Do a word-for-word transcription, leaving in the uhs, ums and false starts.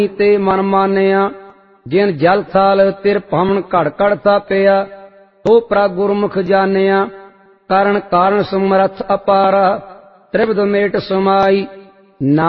ते मन मानिया जिन जल थाल तिर भवन घड़ घड़ थापिया तो प्रभ गुरमुख जानिया कारण कारण समरथ अपारा त्रिविध मेट समाई